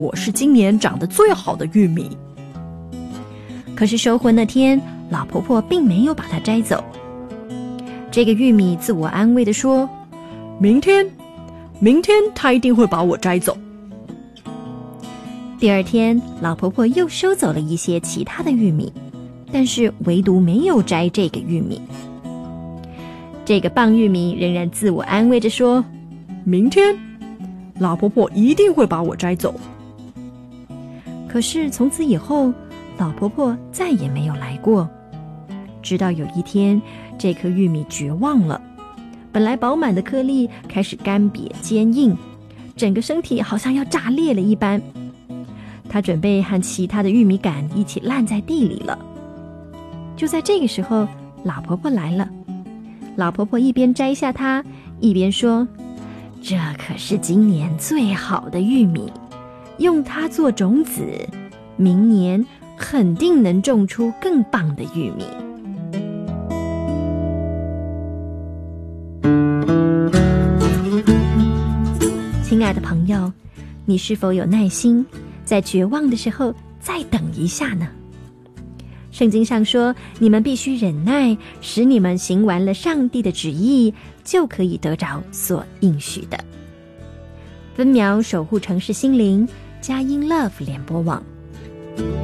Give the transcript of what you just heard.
我是今年长得最好的玉米。 可是收获那天，老婆婆并没有把它摘走。这个玉米自我安慰地说， 明天她一定会把我摘走。 第二天，老婆婆又收走了一些其他的玉米，但是唯独没有摘这个玉米。这个棒玉米仍然自我安慰着说， 明天老婆婆一定会把我摘走。 可是从此以后，老婆婆再也没有来过。直到有一天，这颗玉米绝望了，本来饱满的颗粒开始干瘪坚硬，整个身体好像要炸裂了一般。她准备和其他的玉米杆一起烂在地里了。就在这个时候，老婆婆来了。老婆婆一边摘下它，一边说，这可是今年最好的玉米，用它做种子，明年肯定能种出更棒的玉米。亲爱的朋友，你是否有耐心，在绝望的时候再等一下呢？圣经上说，你们必须忍耐，使你们行完了上帝的旨意，就可以得着所应许的。分秒守护城市心灵，佳音 Love 联播网。